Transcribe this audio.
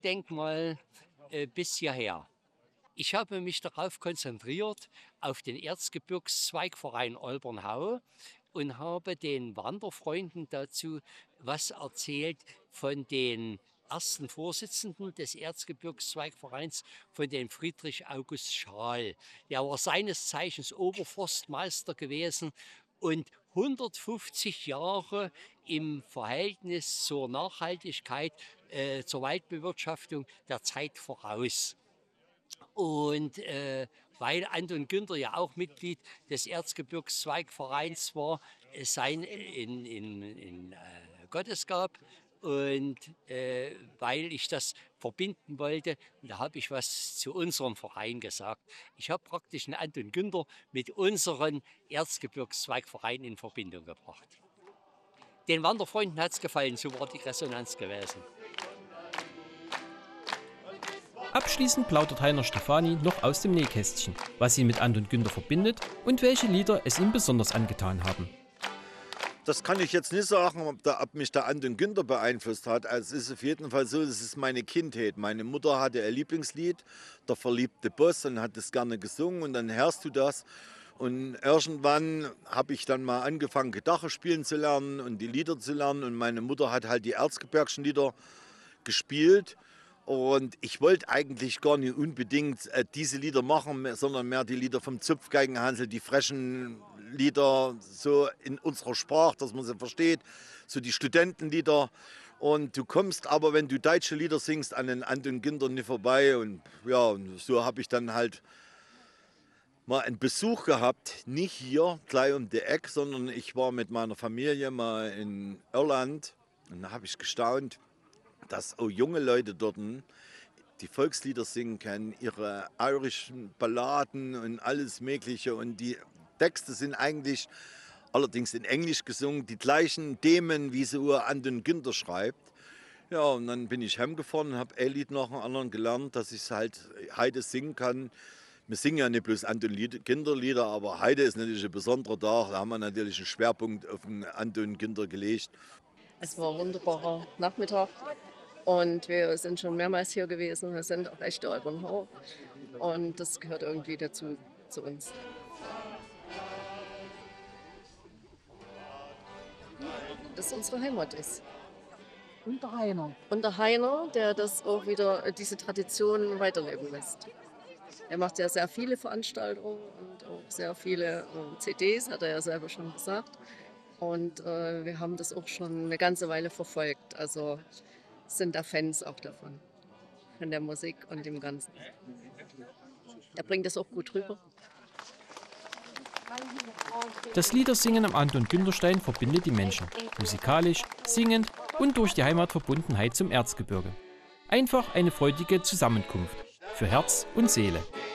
Denkmal bis hierher. Ich habe mich darauf konzentriert, auf den Erzgebirgszweigverein Olbernhau und habe den Wanderfreunden dazu was erzählt von den ersten Vorsitzenden des Erzgebirgszweigvereins, von dem Friedrich August Schaal. Der war seines Zeichens Oberforstmeister gewesen und 150 Jahre im Verhältnis zur Nachhaltigkeit, zur Waldbewirtschaftung der Zeit voraus. Und weil Anton Günther ja auch Mitglied des Erzgebirgszweigvereins war, sein in Gottesgab. Und weil ich das verbinden wollte, da habe ich was zu unserem Verein gesagt. Ich habe praktisch den Anton Günther mit unserem Erzgebirgszweigverein in Verbindung gebracht. Den Wanderfreunden hat es gefallen, so war die Resonanz gewesen. Abschließend plaudert Heiner Stefani noch aus dem Nähkästchen, was ihn mit Anton Günther verbindet und welche Lieder es ihm besonders angetan haben. Das kann ich jetzt nicht sagen, ob mich der Anton Günther beeinflusst hat. Also es ist auf jeden Fall so, es ist meine Kindheit. Meine Mutter hatte ihr Lieblingslied, Der verliebte Boss, und hat es gerne gesungen und dann hörst du das. Und irgendwann habe ich dann mal angefangen, Gitarre spielen zu lernen und die Lieder zu lernen. Und meine Mutter hat halt die Erzgebirgschen Lieder gespielt. Und ich wollte eigentlich gar nicht unbedingt diese Lieder machen, sondern mehr die Lieder vom Zupfgeigenhansel, die frechen Lieder so in unserer Sprache, dass man sie versteht, so die Studentenlieder. Und du kommst aber, wenn du deutsche Lieder singst, an den Anton Günther nicht vorbei. Und ja, und so habe ich dann halt mal einen Besuch gehabt, nicht hier gleich um die Ecke, sondern ich war mit meiner Familie mal in Irland und da habe ich gestaunt, dass auch junge Leute dort die Volkslieder singen können, ihre irischen Balladen und alles Mögliche. Und die Texte sind eigentlich allerdings in Englisch gesungen, die gleichen Themen, wie sie Anton Günther schreibt. Ja, und dann bin ich heimgefahren und habe ein Lied nach dem anderen gelernt, dass ich es halt heute singen kann. Wir singen ja nicht bloß Anton Günther Lieder, aber heute ist natürlich ein besonderer Tag. Da haben wir natürlich einen Schwerpunkt auf den Anton Günther gelegt. Es war ein wunderbarer Nachmittag. Und wir sind schon mehrmals hier gewesen. Wir sind auch echte Olbernhau. Und das gehört irgendwie dazu, zu uns. Das unsere Heimat ist. Und der Heiner. Und der Heiner, der das auch wieder, diese Tradition weiterleben lässt. Er macht ja sehr viele Veranstaltungen und auch sehr viele CDs, hat er ja selber schon gesagt. Und wir haben das auch schon eine ganze Weile verfolgt. Also sind da Fans auch davon, von der Musik und dem Ganzen. Er bringt das auch gut rüber. Das Liedersingen am Anton-Günther-Stein verbindet die Menschen, musikalisch, singend und durch die Heimatverbundenheit zum Erzgebirge. Einfach eine freudige Zusammenkunft für Herz und Seele.